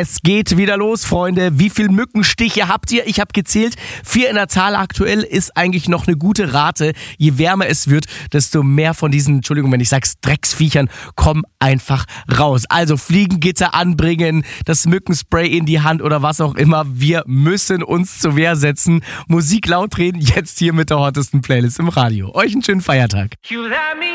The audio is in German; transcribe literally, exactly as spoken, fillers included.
Es geht wieder los, Freunde. Wie viele Mückenstiche habt ihr? Ich habe gezählt. Vier in der Zahl aktuell ist eigentlich noch eine gute Rate. Je wärmer es wird, desto mehr von diesen, Entschuldigung, wenn ich sag's, Drecksviechern kommen einfach raus. Also Fliegengitter anbringen, das Mückenspray in die Hand oder was auch immer. Wir müssen uns zur Wehr setzen. Musik laut drehen, jetzt hier mit der hottesten Playlist im Radio. Euch einen schönen Feiertag.